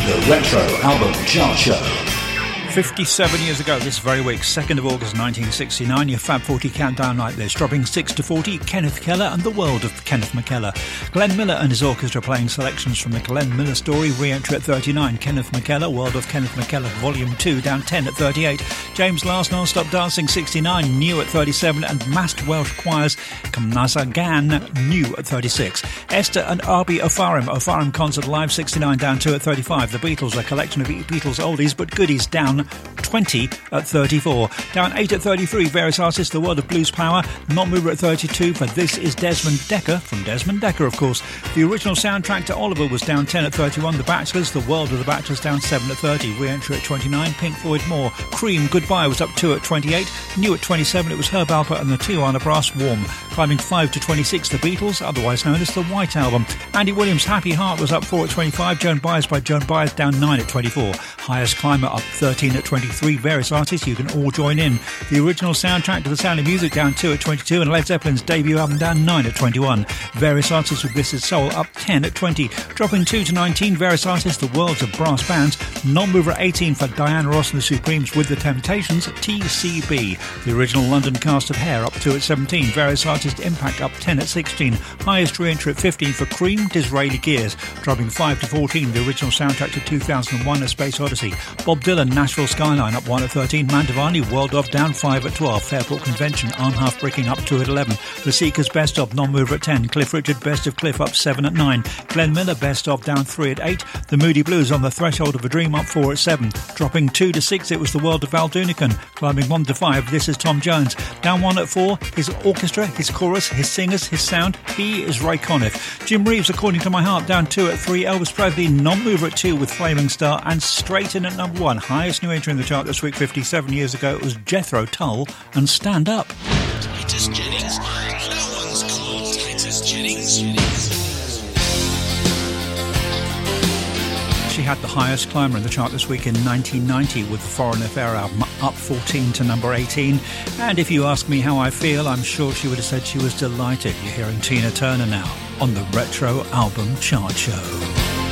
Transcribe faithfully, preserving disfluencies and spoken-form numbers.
The Retro Album Chart Show. fifty-seven years ago this very week, second of August nineteen sixty-nine, your Fab forty countdown like this, dropping six to forty, Kenneth Keller and the World of Kenneth McKellar. Glenn Miller and his orchestra playing selections from the Glenn Miller Story, re-entry at thirty-nine, Kenneth McKellar, World of Kenneth McKellar, Volume two, down ten at thirty-eight, James Last, Non-Stop Dancing, sixty-nine, new at thirty-seven, and Massed Welsh Choirs, Cymnazagan, new at thirty-six. Esther and Arby O'Farim, O'Farim Concert Live, sixty-nine, down two at thirty-five. The Beatles, a collection of Beatles oldies but goodies, down twenty at thirty-four. Down eight at thirty-three, various artists, The World of Blues Power, non-mover at thirty-two, for This Is Desmond Dekker, from Desmond Dekker of course. The original soundtrack to Oliver was down ten at thirty-one, The Bachelors, The World of the Bachelors, down seven at thirty, re-entry at twenty-nine, Pink Floyd More, Cream, Goodbye was up two at twenty-eight, new at twenty-seven, it was Herb Alpert and the Tijuana Brass, Warm. Climbing five to twenty-six, The Beatles, otherwise known as The White Album. Andy Williams, Happy Heart was up four at twenty-five, Joan Baez by Joan Baez down nine at twenty-four, Highest Climber up thirteen at twenty-three, various artists, you can all join in. The original soundtrack to The Sound of Music down two at twenty-two, and Led Zeppelin's debut album down nine at twenty-one. Various artists with This Is Soul up ten at twenty. Dropping two to nineteen, various artists, The Worlds of Brass Bands, non-mover at eighteen for Diana Ross and the Supremes with The Temptations, T C B. The original London cast of Hair up two at seventeen, various artists, Impact up ten at sixteen. Highest re-entry at fifteen for Cream, Disraeli Gears. Dropping five to fourteen, the original soundtrack to two thousand one, A Space Odyssey. Bob Dylan, Nashville Skyline up one at thirteen, Mantovani, World of down five at twelve, Fairport Convention, Arm Half Bricking up two at eleven, The Seekers Best of, non-mover at ten, Cliff Richard Best of Cliff up seven at nine, Glenn Miller Best of down three at eight, The Moody Blues On the Threshold of a Dream up four at seven, dropping two to six, it was The World of Val Doonican. Climbing one to five, This Is Tom Jones, down one at four, his orchestra, his chorus, his singers, his sound, he is Ray Conniff. Jim Reeves, According to My Heart, down two at three, Elvis Presley, non-mover at two with Flaming Star, and straight in at number one, highest new entry in the chart this week, fifty-seven years ago, it was Jethro Tull and Stand Up. Titus Jennings? No one's called Titus Jennings. She had the highest climber in the chart this week in nineteen ninety with the Foreign Affair album, up fourteen to number eighteen. And if you ask me how I feel, I'm sure she would have said she was delighted. You're hearing Tina Turner now on the Retro Album Chart Show.